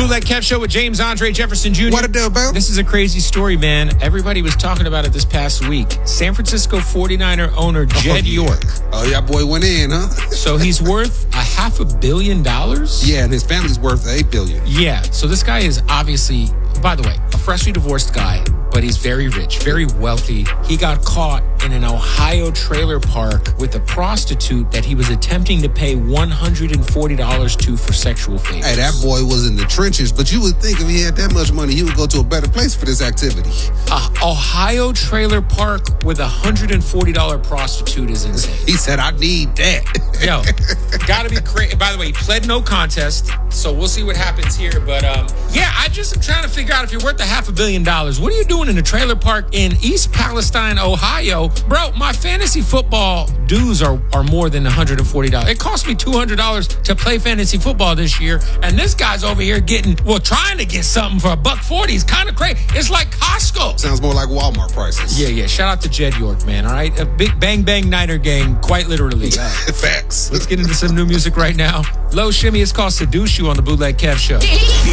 Bootleg Kev Show with James Andre Jefferson Jr. What it do, Bill? This is a crazy story, man. Everybody was talking about it this past week. San Francisco 49er owner Jed York. Oh, yeah, boy went in, huh? So he's worth $500 million? Yeah, and his family's worth $8 billion. Yeah, so this guy is obviously, by the way, a freshly divorced guy, but he's very rich, very wealthy. He got caught in an Ohio trailer park with a prostitute that he was attempting to pay $140 to for sexual favors. Hey, that boy was in the trenches, but you would think if he had that much money, he would go to a better place for this activity. Ohio trailer park with a $140 prostitute is insane. He said, I need that. Yo, gotta be crazy. By the way, he pled no contest, so we'll see what happens here. But yeah, I just am trying to figure out if you're worth $500 million. What are you doing in a trailer park in East Palestine, Ohio? Bro, my fantasy football dues are more than $140. It cost me $200 to play fantasy football this year, and this guy's over here trying to get something for $140. It's kind of crazy. It's like Costco. Sounds more like Walmart prices. Yeah. Shout out to Jed York, man. All right, a big bang bang Niner gang, quite literally. Facts. Let's get into some new music right now. Low Shimmy is called Seduce You on the Bootleg Kev Show.